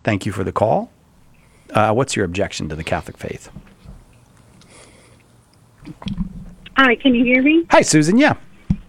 Thank you for the call. What's your objection to the Catholic faith? Hi, can you hear me? Hi, Susan. Yeah.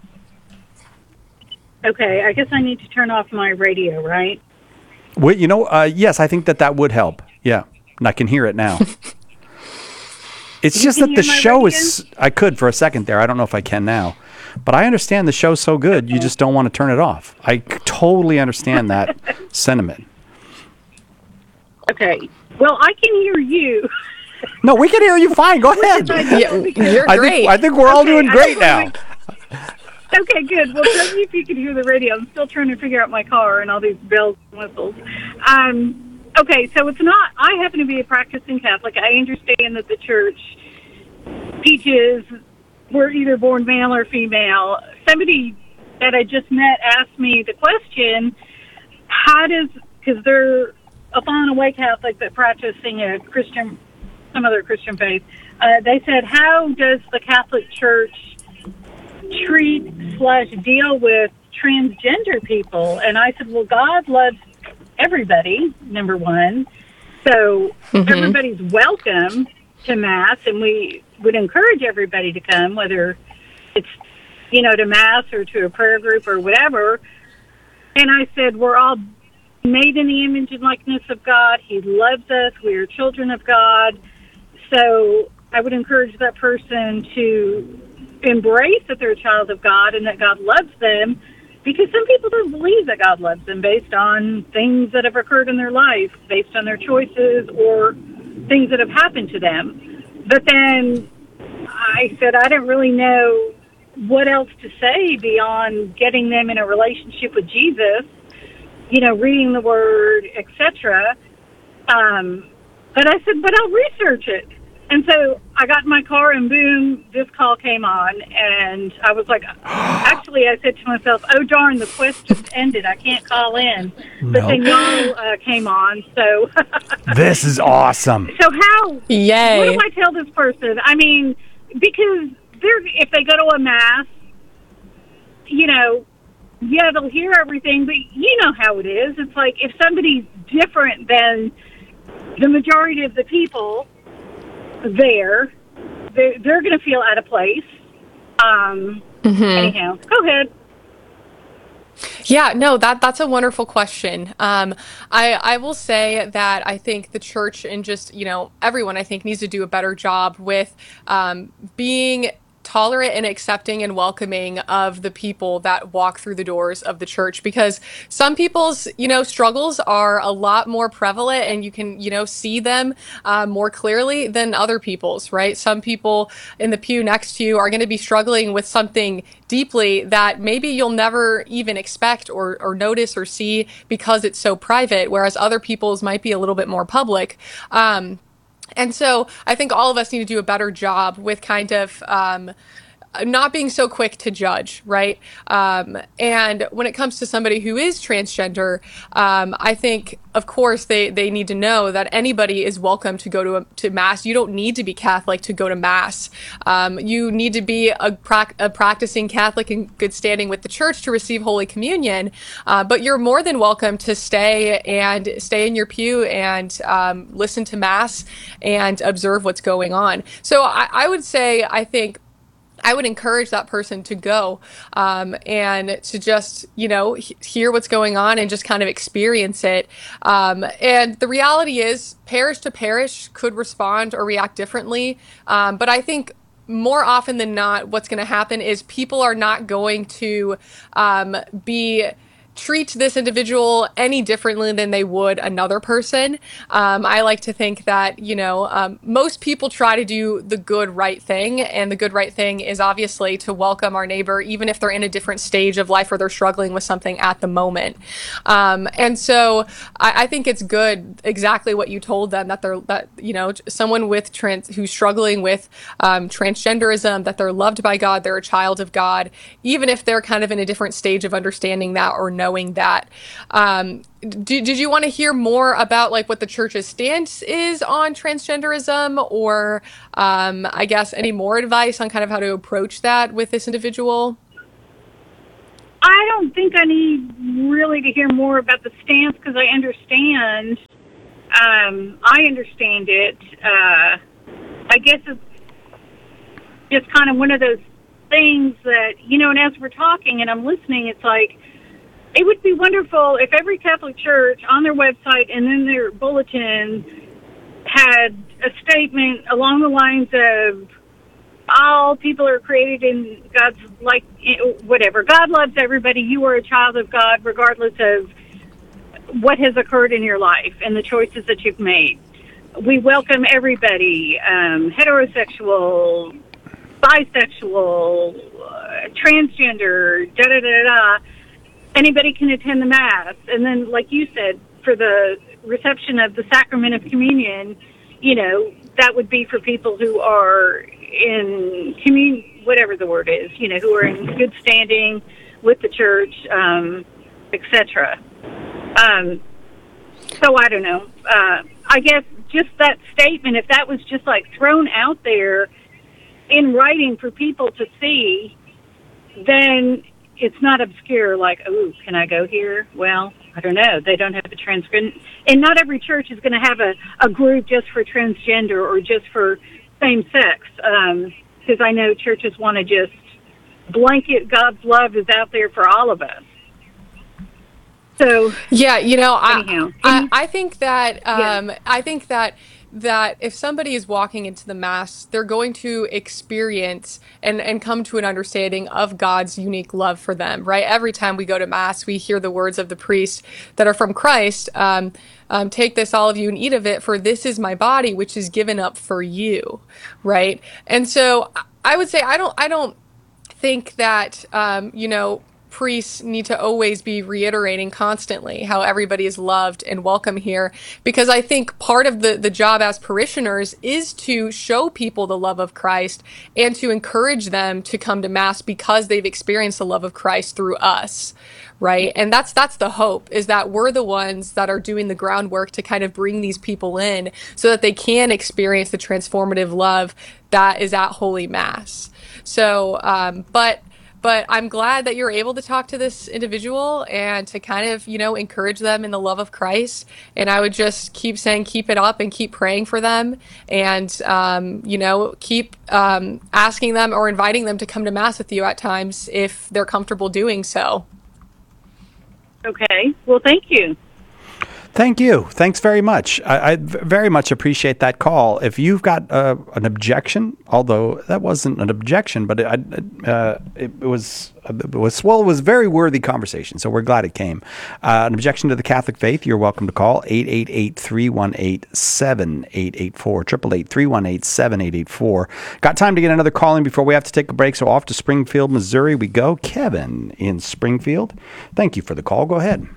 Okay, I guess I need to turn off my radio, right? Well, yes, I think that would help. Yeah, and I can hear it now. It's just that the show is... I could for a second there. I don't know if I can now. But I understand the show's so good, okay. You just don't want to turn it off. I totally understand that sentiment. Okay. Well, I can hear you. No, we can hear you fine. Go ahead. You're great. I think we're all doing great now. Okay, good. Well, tell me if you can hear the radio. I'm still trying to figure out my car and all these bells and whistles. Okay, so it's not... I happen to be a practicing Catholic. I understand that the church teaches we're either born male or female. Somebody that I just met asked me the question, how does... Because they're a fallen away Catholic that practicing a Christian... some other Christian faith. They said, how does the Catholic Church treat/deal with transgender people? And I said, well, God loves everybody, number one. So everybody's welcome to Mass, and we would encourage everybody to come, whether it's, to Mass or to a prayer group or whatever. And I said, we're all made in the image and likeness of God. He loves us. We are children of God. So I would encourage that person to embrace that they're a child of God and that God loves them, because some people don't believe that God loves them based on things that have occurred in their life, based on their choices or things that have happened to them. But then I said I didn't really know what else to say beyond getting them in a relationship with Jesus, reading the Word, etc. But I said, but I'll research it. And so I got in my car, and boom, this call came on. And I was like, actually, I said to myself, oh, darn, the quest just ended. I can't call in. But then y'all came on, so. This is awesome. So how? Yay. What do I tell this person? I mean, because if they go to a Mass, they'll hear everything, but you know how it is. It's like if somebody's different than the majority of the people there, they're going to feel out of place. Anyhow, go ahead. Yeah, no, that's a wonderful question. I will say that I think the church and just, everyone I think needs to do a better job with being tolerant and accepting and welcoming of the people that walk through the doors of the church, because some people's, struggles are a lot more prevalent and you can, see them more clearly than other people's, right? Some people in the pew next to you are going to be struggling with something deeply that maybe you'll never even expect or notice or see because it's so private, whereas other people's might be a little bit more public. And so I think all of us need to do a better job with kind of not being so quick to judge, right? And when it comes to somebody who is transgender, I think, of course, they need to know that anybody is welcome to go to Mass. You don't need to be Catholic to go to Mass. You need to be a practicing Catholic in good standing with the church to receive Holy Communion. But you're more than welcome to stay in your pew and listen to Mass and observe what's going on. So I would say, I think, I would encourage that person to go and to just, hear what's going on and just kind of experience it. And the reality is parish to parish could respond or react differently. But I think more often than not, what's going to happen is people are not going to treat this individual any differently than they would another person. I like to think that, most people try to do the good, right thing. And the good, right thing is obviously to welcome our neighbor, even if they're in a different stage of life or they're struggling with something at the moment. And so I think it's good, exactly what you told them, that someone with who's struggling with transgenderism, that they're loved by God, they're a child of God, even if they're kind of in a different stage of understanding that or knowing that. Did you want to hear more about what the church's stance is on transgenderism, or I guess any more advice on kind of how to approach that with this individual? I don't think I need really to hear more about the stance, because I understand I understand it. I guess it's just kind of one of those things that, and as we're talking and I'm listening, it's like, it would be wonderful if every Catholic church on their website and in their bulletin had a statement along the lines of, all people are created in God's, whatever. God loves everybody. You are a child of God, regardless of what has occurred in your life and the choices that you've made. We welcome everybody, heterosexual, bisexual, transgender, da-da-da-da. Anybody can attend the Mass. And then, like you said, for the reception of the sacrament of communion, that would be for people who are in whatever the word is, who are in good standing with the church, etc. So I don't know. I guess just that statement, if that was just thrown out there in writing for people to see, then it's not obscure, oh, can I go here? Well, I don't know. They don't have a transgender. And not every church is going to have a group just for transgender or just for same-sex. Because I know churches want to just blanket God's love is out there for all of us. So yeah, anyhow. I think that that if somebody is walking into the Mass, they're going to experience and come to an understanding of God's unique love for them, right? Every time we go to Mass, we hear the words of the priest that are from Christ. Take this, all of you, and eat of it, for this is my body, which is given up for you, right? And so I would say I don't think that priests need to always be reiterating constantly how everybody is loved and welcome here, because I think part of the job as parishioners is to show people the love of Christ and to encourage them to come to Mass because they've experienced the love of Christ through us, right? And that's the hope, is that we're the ones that are doing the groundwork to kind of bring these people in so that they can experience the transformative love that is at Holy Mass. So, but I'm glad that you're able to talk to this individual and to kind of, encourage them in the love of Christ. And I would just keep saying, keep it up and keep praying for them, and, keep asking them or inviting them to come to Mass with you at times if they're comfortable doing so. Okay. Well, thank you. Thank you. Thanks very much. I very much appreciate that call. If you've got an objection, although that wasn't an objection, but it was very worthy conversation. So we're glad it came. An objection to the Catholic faith, you're welcome to call 888-318-7884, 888-318-7884. Got time to get another call in before we have to take a break. So off to Springfield, Missouri we go. Kevin in Springfield. Thank you for the call. Go ahead.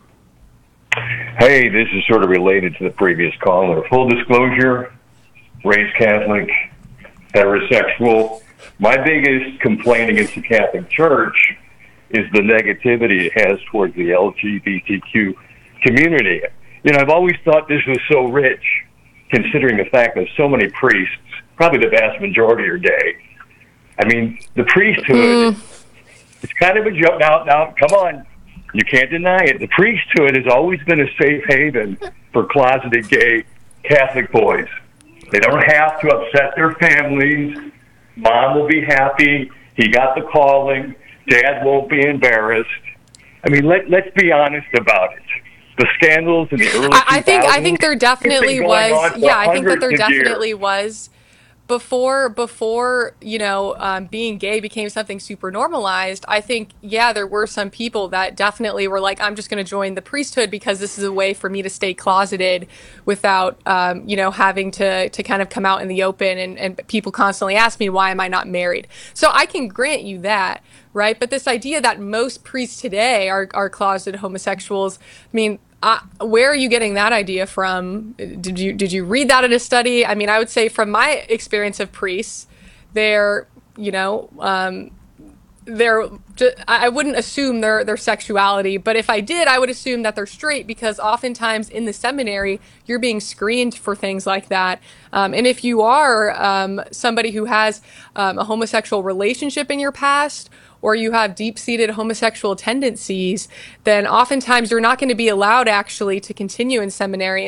Hey, this is sort of related to the previous caller. Full disclosure, raised Catholic, heterosexual. My biggest complaint against the Catholic Church is the negativity it has towards the LGBTQ community. I've always thought this was so rich, considering the fact that so many priests, probably the vast majority, are gay. I mean, the priesthood, it's kind of a joke. Now, come on. You can't deny it. The priesthood has always been a safe haven for closeted gay Catholic boys. They don't have to upset their families. Mom will be happy. He got the calling. Dad won't be embarrassed. I mean, let's be honest about it. The scandals in the early 2000s. I think there definitely was. Yeah, I think that there definitely was. Before being gay became something super normalized, I think, there were some people that definitely were like, I'm just going to join the priesthood because this is a way for me to stay closeted without, having to kind of come out in the open, and people constantly ask me, why am I not married? So I can grant you that, right? But this idea that most priests today are closeted homosexuals, I mean, where are you getting that idea from? Did you read that in a study? I mean, I would say from my experience of priests, I wouldn't assume their sexuality, but if I did, I would assume that they're straight, because oftentimes in the seminary, you're being screened for things like that. And if you are somebody who has a homosexual relationship in your past, or you have deep-seated homosexual tendencies, then oftentimes you're not going to be allowed actually to continue in seminary